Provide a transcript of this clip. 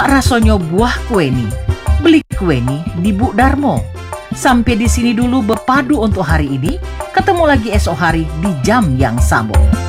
Wak rasonyo buah kue ni. Beli kue ni di Bu Darmo. Sampai di sini dulu berpadu untuk hari ini. Ketemu lagi esok hari di jam yang sama.